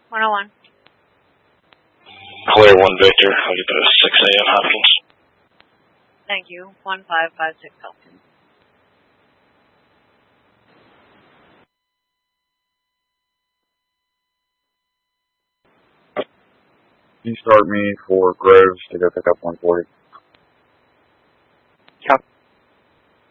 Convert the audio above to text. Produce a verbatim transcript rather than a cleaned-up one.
one oh one. Clear one Victor. I'll get the six A M Hopkins. Thank you. one five five six Hopkins. You start me for Groves to go pick up one forty.